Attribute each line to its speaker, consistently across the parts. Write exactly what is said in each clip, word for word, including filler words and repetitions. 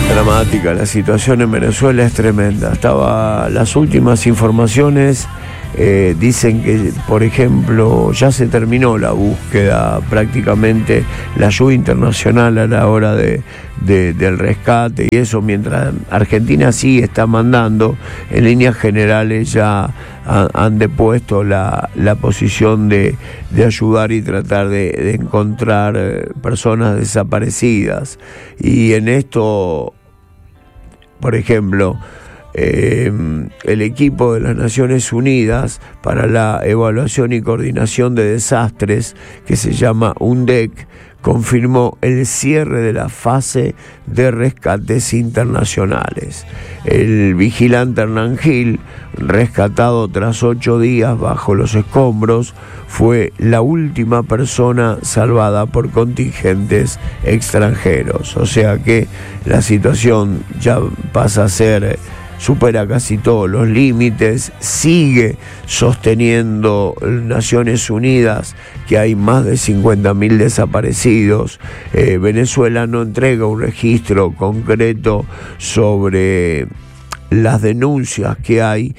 Speaker 1: Dramática, la situación en Venezuela es tremenda. Estaba las últimas informaciones eh, dicen que, por ejemplo, ya se terminó la búsqueda, prácticamente la ayuda internacional a la hora de, de, del rescate y eso, mientras Argentina sí está mandando, en líneas generales ya han, han depuesto la, la posición de, de ayudar y tratar de, de encontrar eh, personas desaparecidas. Y en esto, por ejemplo, eh, el equipo de las Naciones Unidas para la Evaluación y Coordinación de Desastres, que se llama UNDEC, confirmó el cierre de la fase de rescates internacionales. El vigilante Hernán Gil, rescatado tras ocho días bajo los escombros, fue la última persona salvada por contingentes extranjeros. O sea que la situación ya pasa a ser, supera casi todos los límites. Sigue sosteniendo Naciones Unidas que hay más de cincuenta mil desaparecidos. Eh, Venezuela no entrega un registro concreto sobre las denuncias que hay.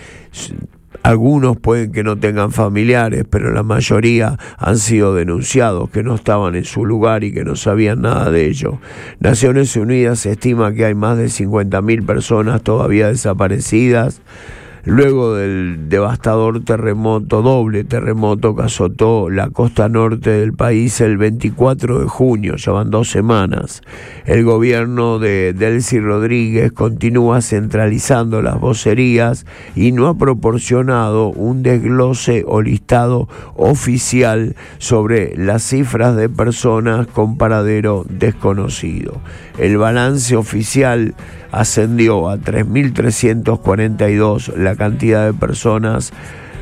Speaker 1: Algunos pueden que no tengan familiares, pero la mayoría han sido denunciados, que no estaban en su lugar y que no sabían nada de ello. Naciones Unidas estima que hay más de cincuenta mil personas todavía desaparecidas, luego del devastador terremoto, doble terremoto que azotó la costa norte del país el veinticuatro de junio, ya van dos semanas. El gobierno de Delcy Rodríguez continúa centralizando las vocerías y no ha proporcionado un desglose o listado oficial sobre las cifras de personas con paradero desconocido. El balance oficial ascendió a tres mil trescientos cuarenta y dos la cantidad de personas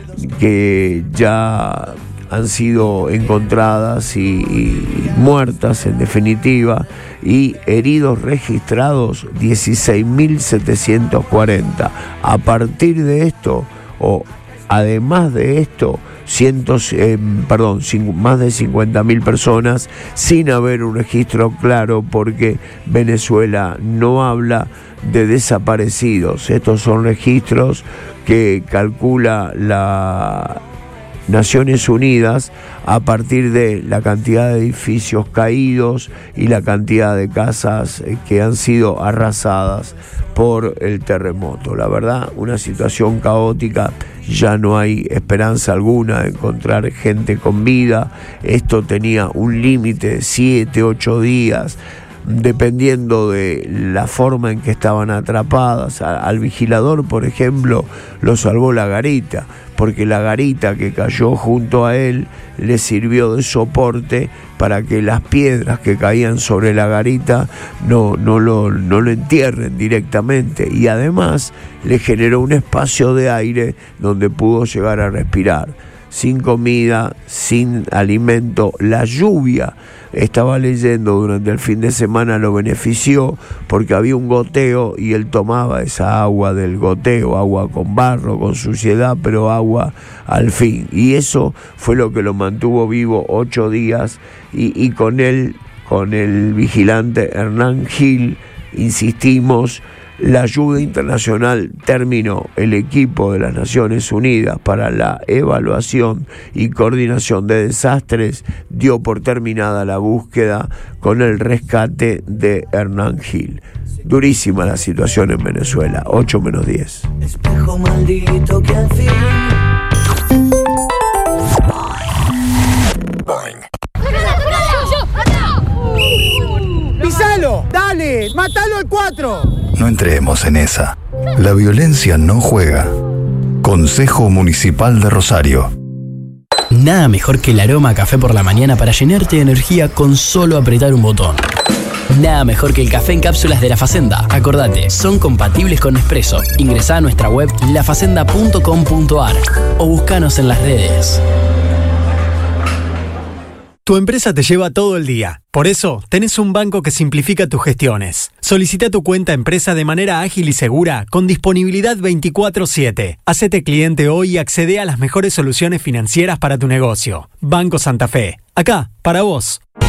Speaker 1: que ya han sido encontradas y, y muertas en definitiva, y heridos registrados dieciséis mil setecientos cuarenta. A partir de esto, o además de esto, cientos, eh, perdón, cinco, más de cincuenta mil personas sin haber un registro claro, porque Venezuela no habla de desaparecidos. Estos son registros que calcula la Naciones Unidas a partir de la cantidad de edificios caídos y la cantidad de casas que han sido arrasadas por el terremoto. La verdad, una situación caótica. Ya no hay esperanza alguna de encontrar gente con vida. Esto tenía un límite de siete, ocho días, dependiendo de la forma en que estaban atrapadas. Al vigilador, por ejemplo, lo salvó la garita, porque la garita que cayó junto a él le sirvió de soporte para que las piedras que caían sobre la garita no, no, lo, no lo entierren directamente, y además le generó un espacio de aire donde pudo llegar a respirar. Sin comida, sin alimento, la lluvia, estaba leyendo, durante el fin de semana lo benefició, porque había un goteo y él tomaba esa agua del goteo, agua con barro, con suciedad, pero agua al fin, y eso fue lo que lo mantuvo vivo ocho días, y, y con él, con el vigilante Hernán Gil, insistimos, la ayuda internacional terminó. El equipo de las Naciones Unidas para la Evaluación y Coordinación de Desastres dio por terminada la búsqueda con el rescate de Hernán Gil. Durísima la situación en Venezuela. ocho menos diez.
Speaker 2: Espejo maldito que al fin.
Speaker 3: ¡Pisalo! ¡Dale! ¡Matalo al cuatro!
Speaker 4: No entremos en esa. La violencia no juega. Consejo Municipal de Rosario.
Speaker 5: Nada mejor que el aroma a café por la mañana para llenarte de energía con solo apretar un botón. Nada mejor que el café en cápsulas de La Facenda. Acordate, son compatibles con Nespresso. Ingresá a nuestra web la facenda punto com punto a r o búscanos en las redes.
Speaker 6: Tu empresa te lleva todo el día. Por eso, tenés un banco que simplifica tus gestiones. Solicita tu cuenta empresa de manera ágil y segura, con disponibilidad veinticuatro siete. Hacete cliente hoy y accede a las mejores soluciones financieras para tu negocio. Banco Santa Fe. Acá, para vos.